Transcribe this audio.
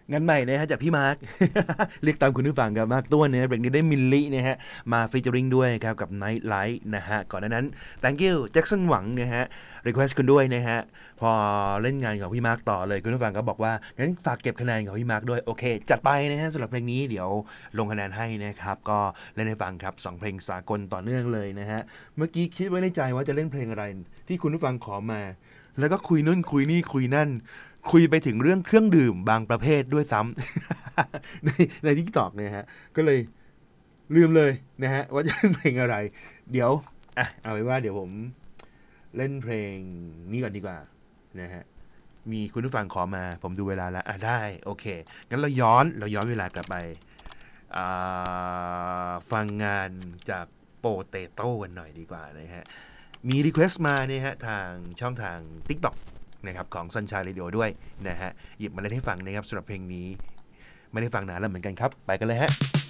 งานใหม่นะฮะจากพี่มาร์ค เรียกตามคุณผู้ฟังครับมาร์คต้วนนะเบรกนี้ได้มิลลินะฮะมาฟีเจอริงด้วยครับกับ Night Light นะฮะก่อนหน้านั้น thank you แจ็คสันหวังนะฮะ request คุณด้วยนะฮะพอเล่นงานของพี่มาร์คต่อเลยคุณผู้ฟังก็บอกว่างั้นฝากเก็บคะแนนของพี่มาร์คด้วยโอเคจัดไปนะฮะสำหรับเพลงนี้เดี๋ยวลงคะแนนให้นะครับก็เล่นให้ฟังครับ2เพลงสากลต่อเนื่องเลยนะฮะเมื่อกี้คิดไว้ในใจว่าจะเล่นเพลงอะไรที่คุณผู้ฟังขอมาแล้วก็คุยนู่นคุยนี่คุยนั่นคุยไปถึงเรื่องเครื่องดื่มบางประเภทด้วยซ้ำ ใน TikTok เนี่ยฮะก็เลยลืมเลยนะฮะว่าจะเล่นเพลงอะไรเดี๋ยวเอาไว้ว่าเดี๋ยวผมเล่นเพลงนี้ก่อนดีกว่านะฮะมีคุณผู้ฟังขอมาผมดูเวลาแล้วได้โอเคงั้นเราย้อนเวลากลับไปฟังงานจากโปเตโต้กันหน่อยดีกว่านะฮะมีรีเควสต์มาเนี่ยฮะทางช่องทาง TikTok นะครับของ Sunshine Radio ด้วยนะฮะหยิบมาเล่นให้ฟังนะครับสำหรับเพลงนี้ไม่ได้ฟังนานแล้วเหมือนกันครับไปกันเลยฮะ